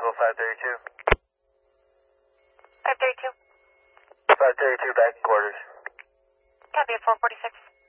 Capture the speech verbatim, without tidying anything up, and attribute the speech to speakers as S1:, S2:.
S1: Roswell five thirty-two.
S2: five thirty-two.
S1: five thirty-two back in quarters.
S2: Copy at four forty-six.